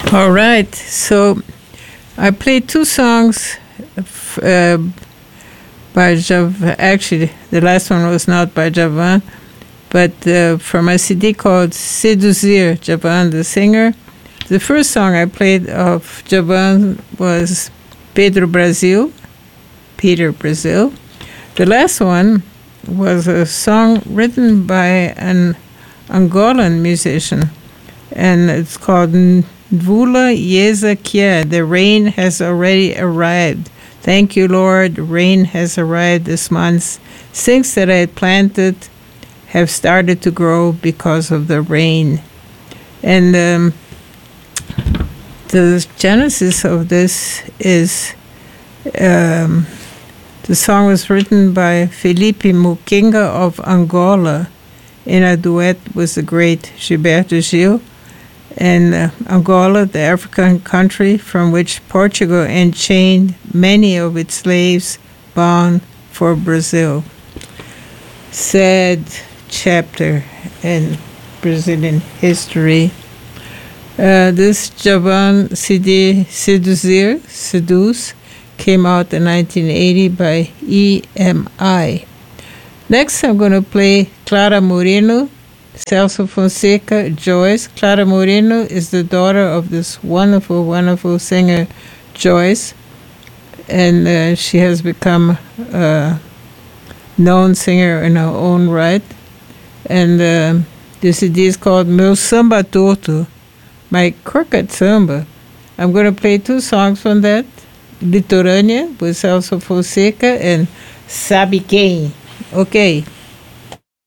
All right. So I played two songs by Actually, the last one was not by Javan, but from a CD called Seduzir, Javan, the singer. The first song I played of Javan was Peter Brazil. The last one was a song written by an Angolan musician, and it's called Mvula Yeza Kia. The rain has already arrived. Thank you, Lord. Rain has arrived this month. Things that I had planted have started to grow because of the rain. And the genesis of this is the song was written by Felipe Mukinga of Angola in a duet with the great Gilberto Gil. And Angola, the African country from which Portugal enchained many of its slaves bound for Brazil. Sad chapter in Brazilian history. This Javan CD, Seduce, came out in 1980 by EMI. Next, I'm going to play Clara Moreno, Celso Fonseca, Joyce. Clara Moreno is the daughter of this wonderful, wonderful singer, Joyce, and she has become a known singer in her own right. And the CD is called Meu Samba Torto, My Crooked Samba. I'm going to play two songs from that, Litorânea with Celso Fonseca and Sabe Quem. Okay.